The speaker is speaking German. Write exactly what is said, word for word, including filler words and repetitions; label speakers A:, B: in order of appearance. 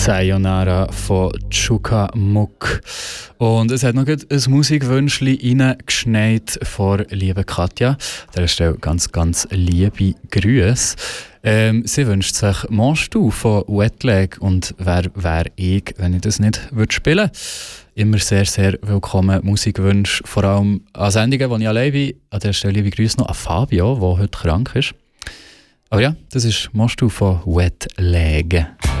A: Sayonara von Chuka Muck. Und es hat noch ein Musikwünschchen reingeschneit von liebe Katja. An dieser Stelle ganz, ganz liebe Grüße. Ähm, sie wünscht sich «Machst du» von Wetlag. Und wer wäre ich, wenn ich das nicht würde spielen würde? Immer sehr, sehr willkommen Musikwünsche, vor allem an Sendungen, wo ich allein bin. An dieser Stelle liebe Grüße noch an Fabio, der heute krank ist. Aber ja, das ist «Machst du» von Wetlag.